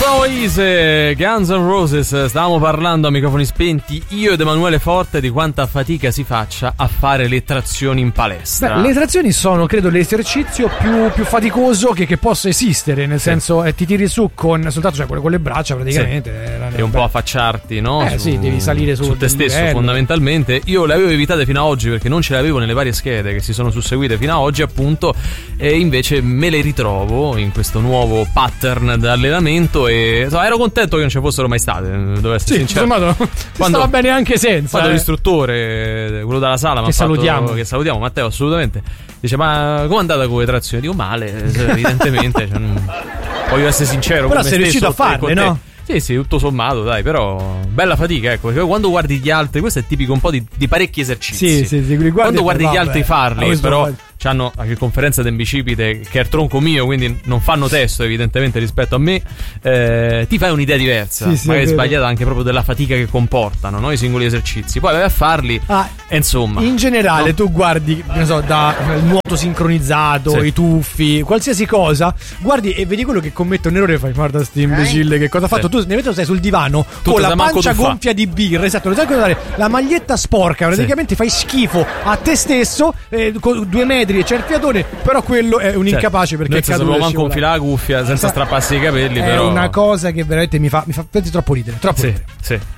Oise, Guns N' Roses. Stavamo parlando a microfoni spenti io ed Emanuele Forte di quanta fatica si faccia a fare le trazioni in palestra. Beh, le trazioni sono, credo, l'esercizio più faticoso che possa esistere, nel senso ti tiri su con soltanto, cioè, con le braccia praticamente. E un po' affacciarti, no? Sì, devi salire su te stesso livello. Fondamentalmente. Io le avevo evitate fino a oggi perché non ce le avevo nelle varie schede che si sono susseguite fino a oggi, appunto, e invece me le ritrovo in questo nuovo pattern d'allenamento e ero contento che non ci fossero mai state, devo essere sincero. Insomma, stava bene anche senza. Quando l'istruttore, quello dalla sala, che salutiamo, Matteo, assolutamente, dice: ma com'è andata con le trazioni? Dico male, evidentemente. Voglio essere sincero. Però sei riuscito a farle, no? Sì, tutto sommato, dai, però bella fatica, ecco, perché quando guardi gli altri, questo è tipico un po' di parecchi esercizi. Sì, quando guardi gli altri farli, però c'hanno anche conferenza del bicipite che è il tronco mio, quindi non fanno testo evidentemente rispetto a me, ti fai un'idea diversa, magari sbagliata anche proprio della fatica che comportano, no? I singoli esercizi, poi vai a farli e insomma in generale, no? Tu guardi, non so, da il nuoto sincronizzato, i tuffi, qualsiasi cosa, guardi e vedi quello che commette un errore, fai: guarda sti imbecille, che cosa ha fatto? Tu nel stai sul divano con la pancia gonfia di birra, esatto, non sai cosa fare, la maglietta sporca, praticamente fai schifo a te stesso, con 2 metri e c'è il fiatone, però quello è un incapace perché è caduto. Non manco infilare la cuffia senza strapparsi i capelli, è però una cosa che veramente mi fa troppo ridere, sì.